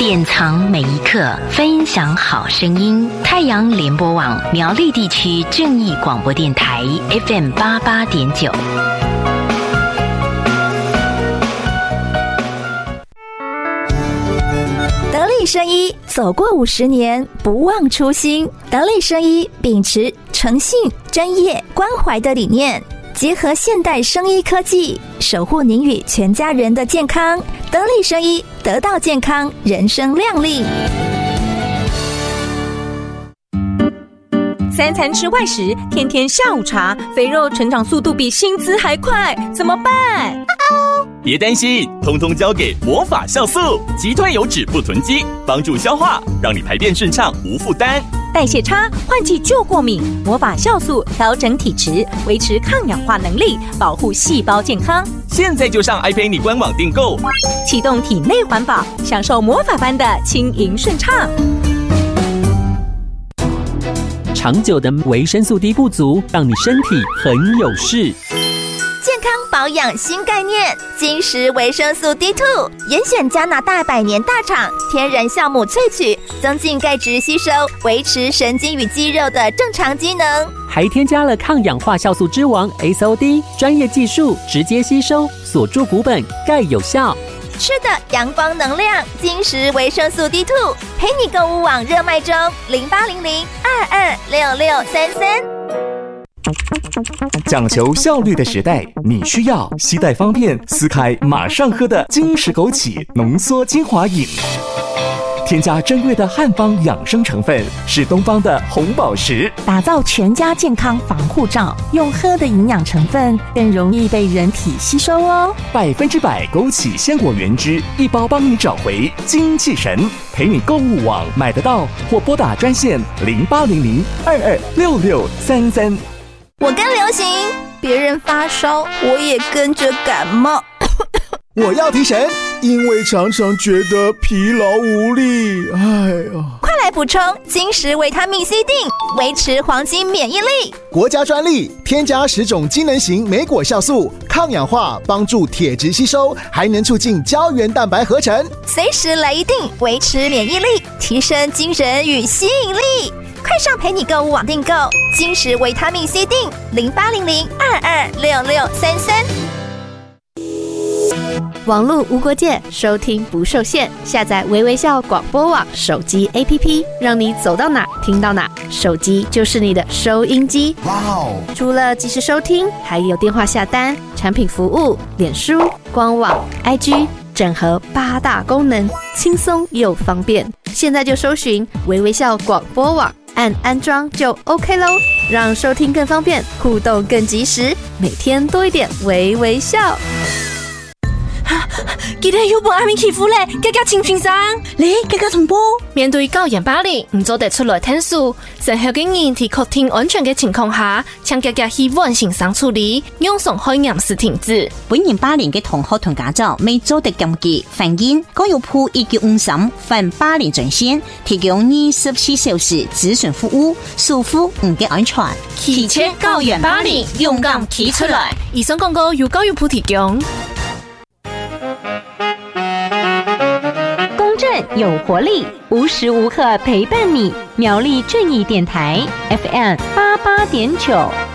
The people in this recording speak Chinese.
典藏每一刻，分享好声音。太阳联播网苗栗地区正义广播电台 FM88.9。 得力生医走过50年，不忘初心。得力生医秉持诚信、专业、关怀的理念，结合现代生医科技，守护您与全家人的健康。得力生医，得到健康，人生亮丽。 3餐吃外食，天天下午茶，肥肉成长速度比薪资还快，怎么办？ 别担心，通通交给魔法酵素，击退油脂不囤积，帮助消化，让你排便顺畅无负担。 代谢差，换季就过敏，魔法酵素调整体质，维持抗氧化能力，保护细胞健康。 现在就上 iPay 官网订购， 启动体内环保，享受魔法般的轻盈顺畅。 长久的维生素 D 不足，让你身体很有事。 健康保养新概念，金石维生素 D2， 严选加拿大100年大厂天然酵母萃取，增进钙质吸收，维持神经与肌肉的正常机能。 还添加了抗氧化酵素之王 SOD， 专业技术直接吸收，锁住骨本，钙有效。 吃的阳光能量，金石维生素 D2， 陪你购物网热卖中，0800-226633。 讲求效率的时代，你需要携带方便、撕开马上喝的金石枸杞浓缩精华饮。添加珍贵的汉方养生成分，是东方的红宝石， 打造全家健康防护罩。用喝的营养成分更容易被人体吸收哦。 100%枸杞鲜果原汁，一包帮你找回精气神。陪你购物网买得到，或拨打专线0800-226633。 我跟流行，别人发烧，我也跟着感冒。 我要提神，因为常常觉得疲劳无力。 快来补充金石维他命 C 锭，维持黄金免疫力。 国家专利，添加10种机能型莓果酵素，抗氧化，帮助铁质吸收，还能促进胶原蛋白合成。 随时来一锭，维持免疫力，提升精神与吸引力。快上陪你购物网订购金石维他命 C 锭，0800-226633。 网络无国界，收听不受限。下载微微笑广播网手机 APP， 让你走到哪听到哪，手机就是你的收音机。哇哦！除了即时收听，还有电话下单、产品服务、脸书、官网、IG， 整合8大功能，轻松又方便。现在就搜寻微微笑广播网，按安装就 OK 咯，让收听更方便，互动更及时，每天多一点微微笑。 今天又被阿明欺负嘞，家家清平上，你家家同胞面對校園霸凌，唔做得出來聽訴，成校嘅人喺確定安全嘅情況下，請家家希望先生處理，讓上海嚴時停止。 本年霸凌嘅同學同家長未做得禁忌，反映高要鋪1953反霸凌專線，提供24小時諮詢服務，守護唔嘅安全。 提前校園霸凌，勇敢企出來。以上廣告由高要鋪提供。 有活力，无时无刻陪伴你。苗栗正义電台 FM88.9。